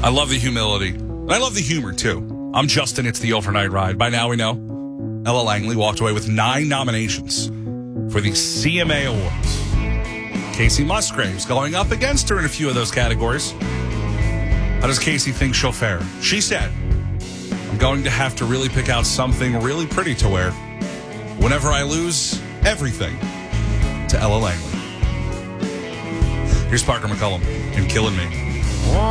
I love the humility. And I love the humor, too. I'm Justin. It's the Overnight Ride. By now we know Ella Langley walked away with 9 nominations for the CMA Awards. Casey Musgraves going up against her in a few of those categories. How does Casey think she'll fare? She said, I'm going to have to really pick out something really pretty to wear whenever I lose everything to Ella Langley. Here's Parker McCullum in Killing Me.